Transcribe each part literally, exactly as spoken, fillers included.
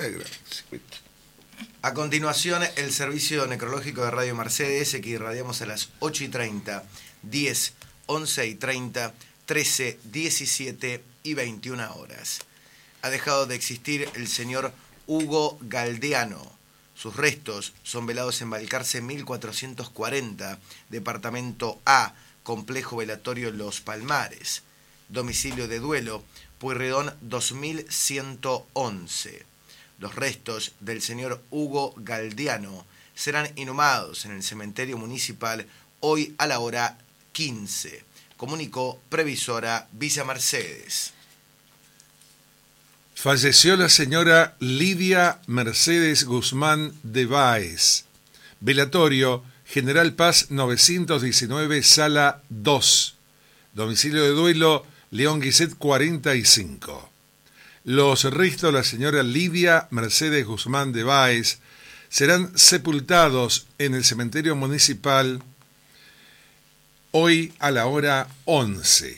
A continuación, el servicio necrológico de Radio Mercedes, que irradiamos a las ocho y treinta, diez, once y treinta, trece, diecisiete y veintiuna horas. Ha dejado de existir el señor Hugo Galdeano. Sus restos son velados en Balcarce mil cuatrocientos cuarenta, Departamento A, Complejo Velatorio Los Palmares. Domicilio de duelo, Pueyrredón dos mil ciento once. Los restos del señor Hugo Galdeano serán inhumados en el cementerio municipal hoy a la hora quince. Comunicó Previsora Villa Mercedes. Falleció la señora Lidia Mercedes Guzmán de Báez. Velatorio, General Paz novecientos diecinueve, Sala dos. Domicilio de duelo, León Guiset cuarenta y cinco. Los restos de la señora Lidia Mercedes Guzmán de Báez serán sepultados en el cementerio municipal hoy a la hora once.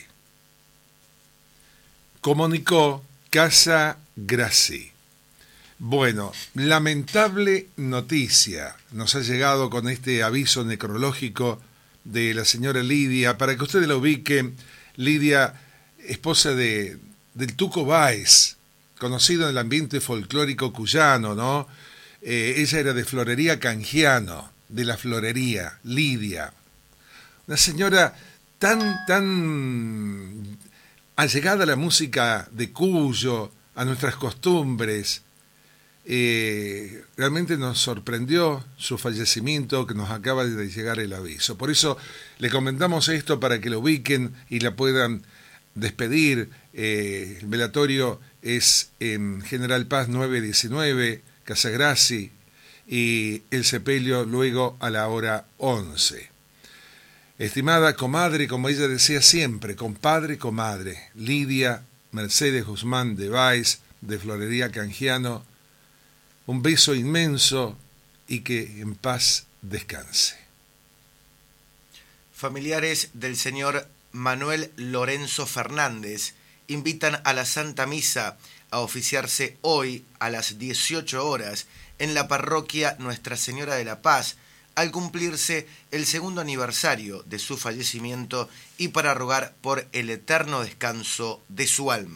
Comunicó Casa Graci. Bueno, lamentable noticia nos ha llegado con este aviso necrológico de la señora Lidia. Para que ustedes la ubiquen, Lidia, esposa de, del Tuco Báez, conocido en el ambiente folclórico cuyano, ¿no? Eh, ella era de Florería Canjiano, de la Florería, Lidia. Una señora tan, tan allegada a la música de Cuyo, a nuestras costumbres. Eh, realmente nos sorprendió su fallecimiento, que nos acaba de llegar el aviso. Por eso le comentamos esto para que lo ubiquen y la puedan despedir. Eh, el velatorio es en General Paz nueve diecinueve, Casa Graci, y el sepelio luego a la hora once. Estimada comadre, como ella decía siempre, compadre, comadre, Lidia Mercedes Guzmán de Báez, de Florería Canjiano, un beso inmenso y que en paz descanse. Familiares del señor Manuel Lorenzo Fernández invitan a la Santa Misa a oficiarse hoy a las dieciocho horas en la parroquia Nuestra Señora de la Paz, al cumplirse el segundo aniversario de su fallecimiento y para rogar por el eterno descanso de su alma.